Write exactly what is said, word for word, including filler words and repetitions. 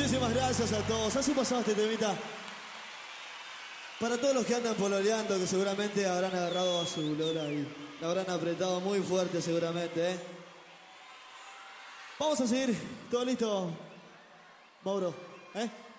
Muchísimas gracias a todos. Así pasaba este temita. Para todos los que andan pololeando, que seguramente habrán agarrado a su logra y la habrán apretado muy fuerte seguramente, ¿eh? Vamos a seguir. ¿Todo listo, Mauro? ¿Eh?